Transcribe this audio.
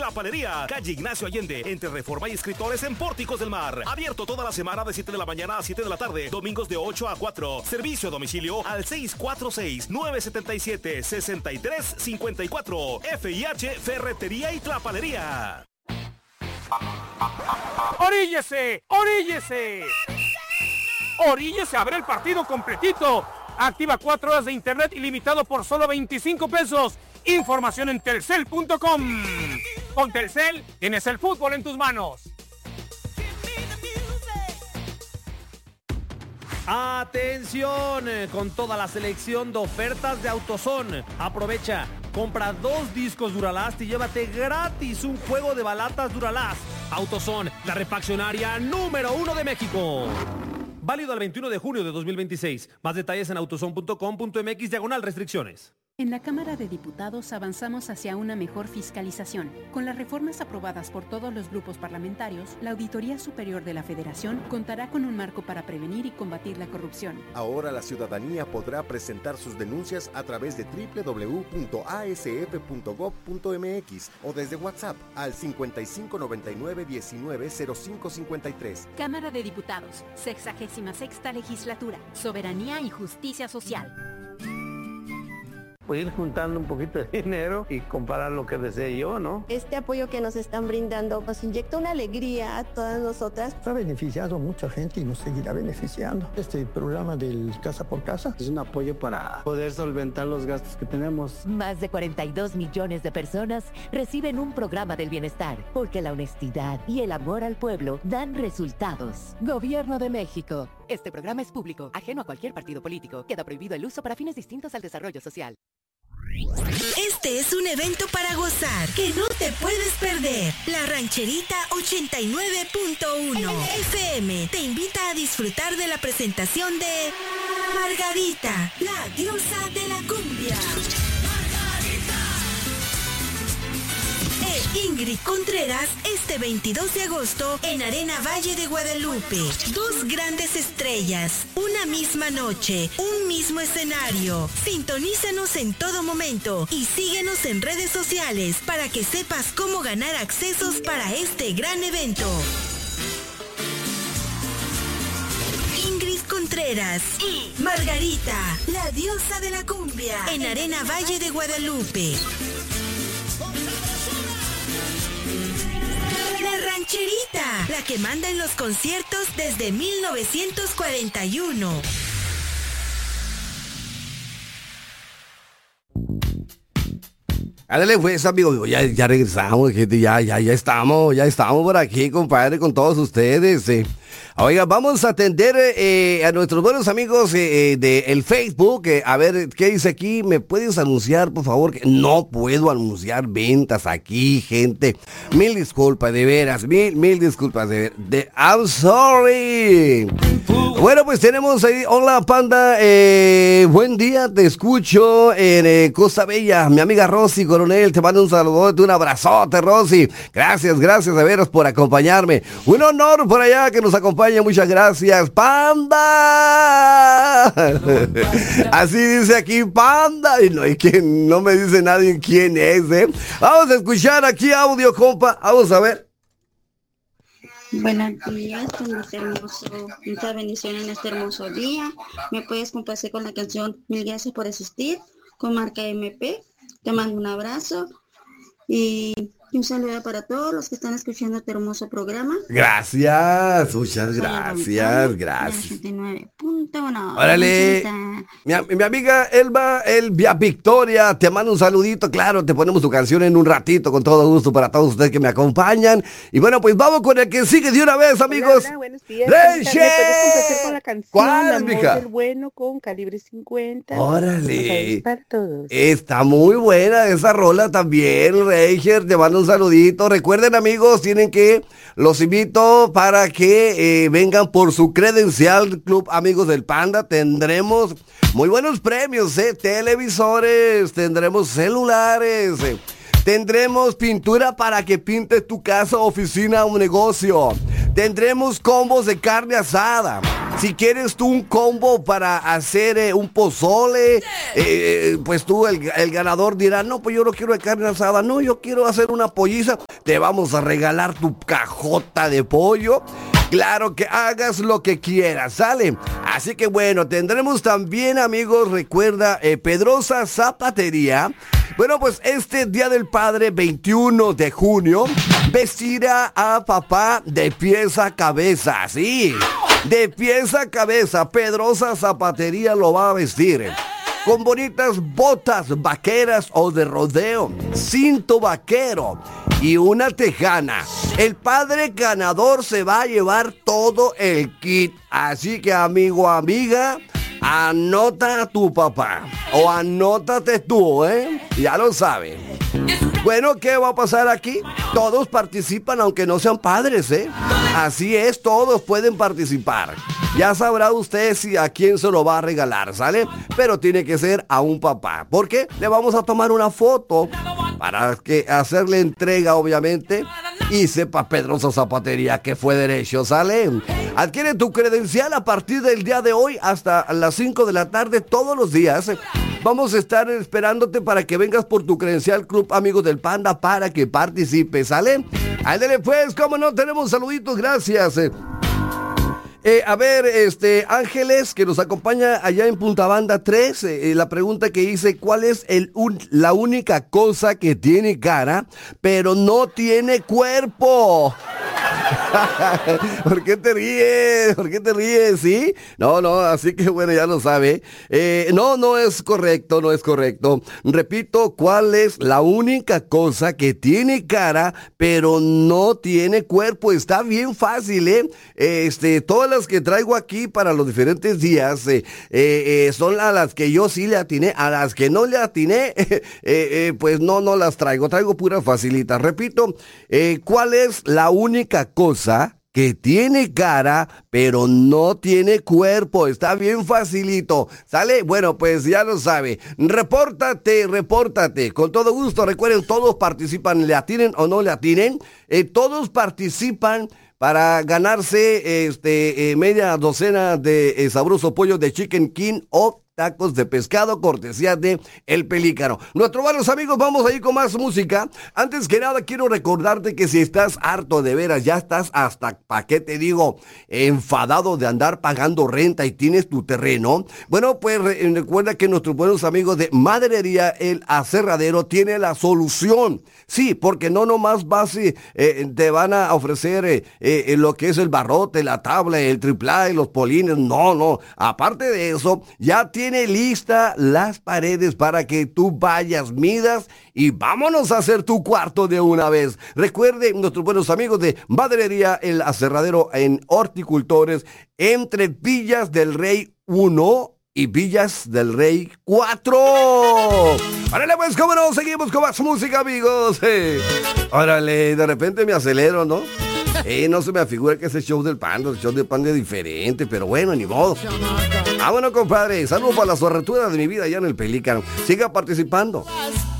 Tlapalería, calle Ignacio Allende, entre Reforma y Escritores en Pórticos del Mar. Abierto toda la semana de 7 de la mañana a 7 de la tarde, domingos de 8 a 4. Servicio a domicilio al 646-977-6354. FIH Ferretería y Tlapalería. ¡Oríllese! ¡Oríllese! ¡Oríllese a ver el partido completito! Activa 4 horas de internet ilimitado por solo 25 pesos. Información en telcel.com. Con Telcel tienes el fútbol en tus manos. Atención, con toda la selección de ofertas de AutoZone. Aprovecha, compra 2 discos Duralast y llévate gratis un juego de balatas Duralast. AutoZone, la refaccionaria número 1 de México. Válido al 21 de junio de 2026. Más detalles en autozone.com.mx/restricciones. En la Cámara de Diputados avanzamos hacia una mejor fiscalización. Con las reformas aprobadas por todos los grupos parlamentarios, la Auditoría Superior de la Federación contará con un marco para prevenir y combatir la corrupción. Ahora la ciudadanía podrá presentar sus denuncias a través de www.asf.gov.mx o desde WhatsApp al 5599-190553. Cámara de Diputados, 66ª Legislatura, Soberanía y Justicia Social. Pues ir juntando un poquito de dinero y comparar lo que desee yo, ¿no? Este apoyo que nos están brindando nos inyecta una alegría a todas nosotras. Ha beneficiado a mucha gente y nos seguirá beneficiando. Este programa del Casa por Casa es un apoyo para poder solventar los gastos que tenemos. Más de 42 millones de personas reciben un programa del bienestar, porque la honestidad y el amor al pueblo dan resultados. Gobierno de México. Este programa es público, ajeno a cualquier partido político. Queda prohibido el uso para fines distintos al desarrollo social. Este es un evento para gozar que no te puedes perder. La Rancherita 89.1 FM te invita a disfrutar de la presentación de Margarita, la diosa de la cumbia. Ingrid Contreras este 22 de agosto en Arena Valle de Guadalupe. 2 grandes estrellas, una misma noche, un mismo escenario. Sintonízanos en todo momento y síguenos en redes sociales para que sepas cómo ganar accesos para este gran evento. Ingrid Contreras y Margarita, la diosa de la cumbia, en Arena Valle de Guadalupe. La Rancherita, la que manda en los conciertos desde 1941. Ándale pues, amigos, ya regresamos, gente, ya estamos por aquí, compadre, con todos ustedes. Oiga, vamos a atender a nuestros buenos amigos de el Facebook. A ver, ¿qué dice aquí? ¿Me puedes anunciar, por favor? Que no puedo anunciar ventas aquí, gente. Mil disculpas, de veras, mil disculpas, I'm sorry. Bueno, pues tenemos ahí, hola Panda, buen día, te escucho en Costa Bella, mi amiga Rosy Coronel, te mando un saludote, un abrazote, Rosy. Gracias de veras por acompañarme. Un honor por allá que nos acompaña, muchas gracias, Panda. Así dice aquí, Panda, y no me dice nadie quién es, Vamos a escuchar aquí audio, compa, vamos a ver. Buenos días, mucha bendición en este hermoso día. Me puedes complacer con la canción Mil Gracias por Existir, con marca MP. Te mando un abrazo y un saludo para todos los que están escuchando este hermoso programa. Gracias, muchas gracias. 89.1. Órale, mi amiga Elvia Victoria, te mando un saludito, claro, te ponemos tu canción en un ratito, con todo gusto para todos ustedes que me acompañan. Y bueno, pues vamos con el que sigue de una vez, amigos. Hola, buenos días. ¡Rachel! Con la canción ¿Cuál, Amor mija? del Bueno con Calibre 50. Órale, Para todos. está muy buena esa rola también, Reicher, te mando un saludito. Recuerden, amigos, los invito para que vengan por su credencial Club Amigos del Panda. Tendremos muy buenos premios, televisores, tendremos celulares, tendremos pintura para que pintes tu casa, oficina o negocio. Tendremos combos de carne asada. Si quieres tú un combo para hacer un pozole, pues tú, el ganador dirá, no, pues yo no quiero de carne asada, no, yo quiero hacer una polliza. Te vamos a regalar tu cajota de pollo. Claro que hagas lo que quieras, ¿sale? Así que bueno, tendremos también, amigos, recuerda, Pedrosa Zapatería. Bueno, pues este Día del Padre, 21 de junio, vestirá a papá de pies a cabeza, sí. De pies a cabeza, Pedrosa Zapatería lo va a vestir. Con bonitas botas vaqueras o de rodeo, cinto vaquero y una tejana. El padre ganador se va a llevar todo el kit. Así que, amigo, amiga, anota a tu papá o anótate tú, ya lo sabes. Bueno, ¿qué va a pasar aquí? Todos participan aunque no sean padres, Así es, todos pueden participar. Ya sabrá usted si a quién se lo va a regalar, ¿sale? Pero tiene que ser a un papá. ¿Por qué? Le vamos a tomar una foto para que hacerle entrega, obviamente, y sepa Pedrosa Zapatería que fue derecho, ¿sale? Adquiere tu credencial a partir del día de hoy hasta las 5 de la tarde todos los días. Vamos a estar esperándote para que vengas por tu credencial Club Amigos del Panda para que participes, ¿sale? Ándale pues, cómo no, tenemos saluditos, gracias. A ver, Ángeles, que nos acompaña allá en Punta Banda 3, la pregunta que hice, ¿cuál es la única cosa que tiene cara, pero no tiene cuerpo? ¿Por qué te ríes? ¿Por qué te ríes? ¿Sí? No, así que bueno, ya lo sabe. No es correcto, no es correcto. Repito, ¿cuál es la única cosa que tiene cara, pero no tiene cuerpo? Está bien fácil, todas las que traigo aquí para los diferentes días son a las que yo sí le atiné, a las que no le atiné, pues no las traigo puras facilitas. Repito, ¿cuál es la única cosa que tiene cara, pero no tiene cuerpo? Está bien facilito, ¿sale? Bueno, pues ya lo sabe. Repórtate, con todo gusto. Recuerden, todos participan, le atinen o no le atinen, todos participan para ganarse media docena de sabroso pollo de Chicken King o tacos de pescado, cortesía de El Pelícano. Nuestros buenos amigos, vamos a ir con más música. Antes que nada, quiero recordarte que si estás harto de veras, ya estás hasta, ¿pa' qué te digo?, enfadado de andar pagando renta y tienes tu terreno. Bueno, pues recuerda que nuestros buenos amigos de Maderería El Aserradero tiene la solución. Sí, porque no nomás te van a ofrecer lo que es el barrote, la tabla, el triplay, los polines. No. Aparte de eso, ya tiene lista las paredes para que tú vayas, midas y vámonos a hacer tu cuarto de una vez. Recuerde, nuestros buenos amigos de Maderería El Aserradero en Horticultores, entre Villas del Rey 1 y Villas del Rey 4. Órale, pues, cómo no, seguimos con más música, amigos. Órale, de repente me acelero, ¿no? No se me afigura que ese show del Panda, el show del Panda es diferente, pero bueno, ni modo. Bueno, compadre, saludos para la suertuda de mi vida allá en El Pelícano. Siga participando.